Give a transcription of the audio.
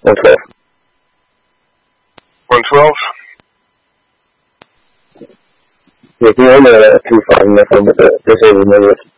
112. 112? Yeah, can you hear me at 25 and I'm with the disabled negative?